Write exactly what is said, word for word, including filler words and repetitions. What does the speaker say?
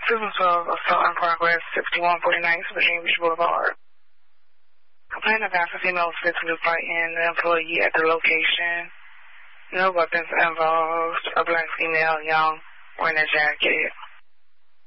Susan twelve, assault in progress, sixty-one forty-nine, Virginia Beach Boulevard. Complaint about a female physically fighting the employee at the location. No weapons involved. A black female, young, wearing a jacket.